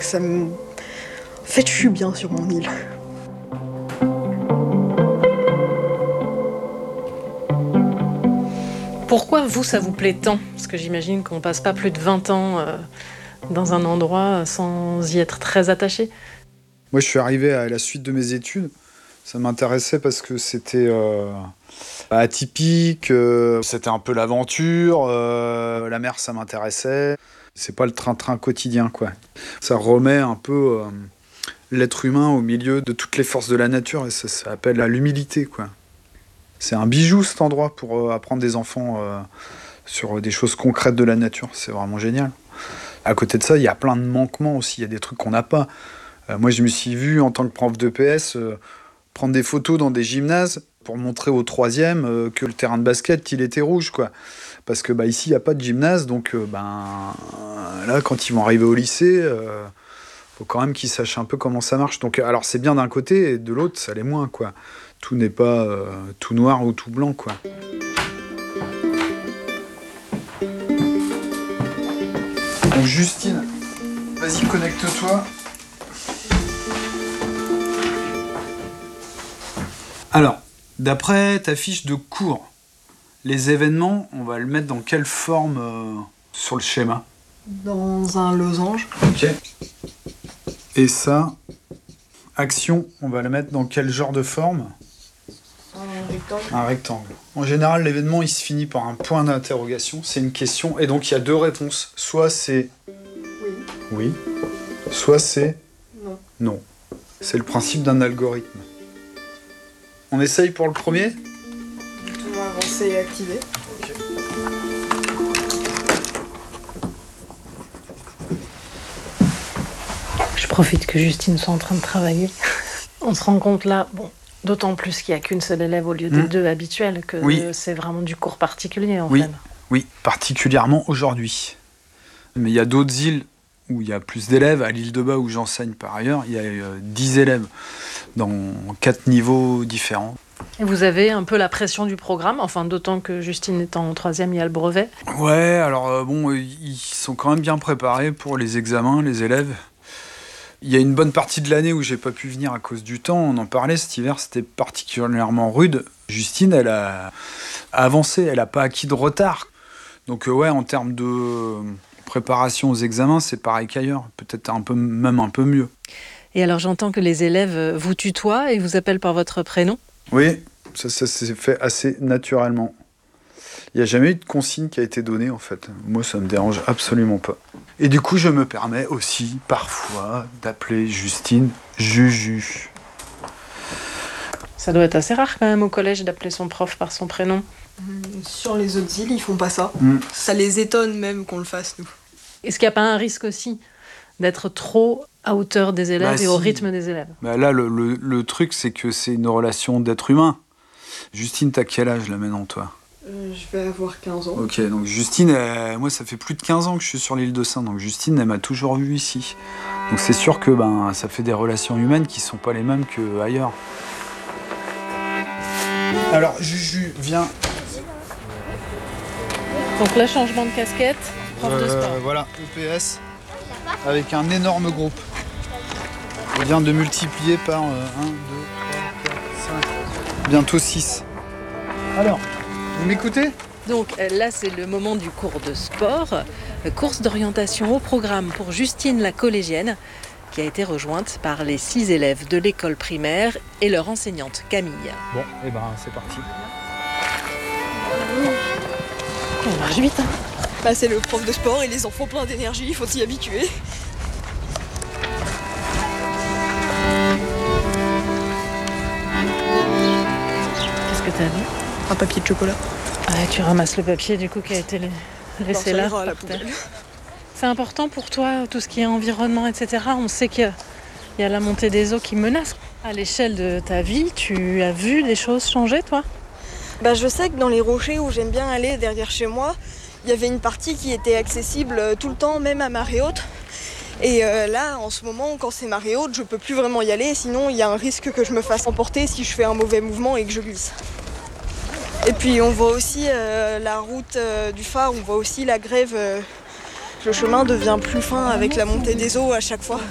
Donc En fait, je suis bien sur mon île. Pourquoi vous, ça vous plaît tant ? Parce que j'imagine qu'on passe pas plus de 20 ans dans un endroit sans y être très attaché. Moi, je suis arrivé à la suite de mes études. Ça m'intéressait parce que c'était atypique, c'était un peu l'aventure, la mer, ça m'intéressait. C'est pas le train-train quotidien, quoi. Ça remet un peu l'être humain au milieu de toutes les forces de la nature et ça s'appelle l'humilité, quoi. C'est un bijou, cet endroit, pour apprendre des enfants sur des choses concrètes de la nature. C'est vraiment génial. À côté de ça, il y a plein de manquements aussi. Il y a des trucs qu'on n'a pas. Moi, je me suis vu, en tant que prof d'EPS, prendre des photos dans des gymnases pour montrer aux troisièmes que le terrain de basket, il était rouge, quoi. Parce que ici, il n'y a pas de gymnase. Donc, là, quand ils vont arriver au lycée, faut quand même qu'ils sachent un peu comment ça marche. Donc, alors, c'est bien d'un côté, et de l'autre, ça l'est moins, quoi. Tout n'est pas tout noir ou tout blanc, quoi. Donc Justine, vas-y, connecte-toi. Alors, d'après ta fiche de cours, les événements, on va le mettre dans quelle forme sur le schéma ? Dans un losange. Ok. Et ça, action, on va le mettre dans quel genre de forme ? Un rectangle. Un rectangle. En général, l'événement, il se finit par un point d'interrogation. C'est une question. Et donc, il y a deux réponses. Soit c'est oui. Soit c'est non. Non. C'est le principe d'un algorithme. On essaye pour le premier ? Bouton avancé et activé. Ok. Je profite que Justine soit en train de travailler. On se rend compte là, d'autant plus qu'il n'y a qu'une seule élève au lieu des deux habituels, que c'est vraiment du cours particulier en fait. Oui, particulièrement aujourd'hui. Mais il y a d'autres îles où il y a plus d'élèves. À l'île de Bas, où j'enseigne par ailleurs, il y a 10 élèves dans 4 niveaux différents. Et vous avez un peu la pression du programme, enfin d'autant que Justine est en 3e, il y a le brevet. Ouais, alors ils sont quand même bien préparés pour les examens, les élèves. Il y a une bonne partie de l'année où j'ai pas pu venir à cause du temps. On en parlait, cet hiver, c'était particulièrement rude. Justine, elle a avancé, elle a pas acquis de retard. Donc en termes de préparation aux examens, c'est pareil qu'ailleurs. Peut-être même un peu mieux. Et alors j'entends que les élèves vous tutoient et vous appellent par votre prénom ? Oui, ça s'est fait assez naturellement. Il n'y a jamais eu de consigne qui a été donnée, en fait. Moi, ça me dérange absolument pas. Et du coup, je me permets aussi, parfois, d'appeler Justine Juju. Ça doit être assez rare, quand même, au collège, d'appeler son prof par son prénom. Sur les autres îles, ils font pas ça. Ça les étonne même qu'on le fasse, nous. Est-ce qu'il n'y a pas un risque aussi d'être trop à hauteur des élèves et au rythme des élèves ? Là, le truc, c'est que c'est une relation d'être humain. Justine, t'as quel âge, là, maintenant, toi ? Je vais avoir 15 ans. Ok, donc Justine, moi ça fait plus de 15 ans que je suis sur l'île de Sein, donc Justine, elle m'a toujours vu ici. Donc c'est sûr que ça fait des relations humaines qui sont pas les mêmes qu'ailleurs. Alors Juju, viens. Donc là, changement de casquette, prof de sport. Voilà, EPS, avec un énorme groupe. On vient de multiplier par 1, 2, 3, 4, 5, bientôt 6. Alors, vous m'écoutez ? Donc là, c'est le moment du cours de sport, course d'orientation au programme pour Justine la collégienne, qui a été rejointe par les 6 élèves de l'école primaire et leur enseignante Camille. Bon, c'est parti. On marche vite, hein. C'est le prof de sport et les enfants pleins d'énergie, il faut s'y habituer. Qu'est-ce que t'as vu ? Un papier de chocolat. Tu ramasses le papier du coup qui a été laissé là. À la poubelle. C'est important pour toi, tout ce qui est environnement, etc. On sait qu'il y a la montée des eaux qui menace. À l'échelle de ta vie, tu as vu des choses changer, toi ? Je sais que dans les rochers où j'aime bien aller derrière chez moi, il y avait une partie qui était accessible tout le temps, même à marée haute. Et là, en ce moment, quand c'est marée haute, je peux plus vraiment y aller, sinon il y a un risque que je me fasse emporter si je fais un mauvais mouvement et que je glisse. Et puis on voit aussi la route du phare, on voit aussi la grève. Le chemin devient plus fin avec la montée des eaux à chaque fois.